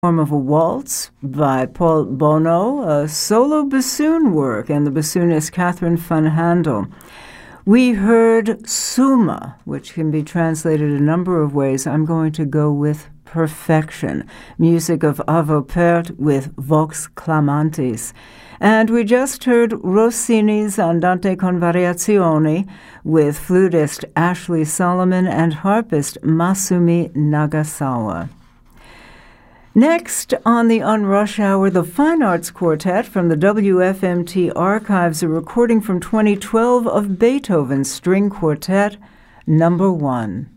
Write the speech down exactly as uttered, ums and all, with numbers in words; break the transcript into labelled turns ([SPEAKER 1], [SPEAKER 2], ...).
[SPEAKER 1] form of a waltz by Paul Bono, a solo bassoon work, and the bassoonist Catherine van Handel. We heard Summa, which can be translated a number of ways. I'm going to go with perfection, music of Arvo Pärt with Vox Clamantis. And we just heard Rossini's Andante con Variazioni with flutist Ashley Solomon and harpist Masumi Nagasawa. Next on the Unrush Hour, the Fine Arts Quartet from the W F M T archives, a recording from twenty twelve of Beethoven's String Quartet Number One.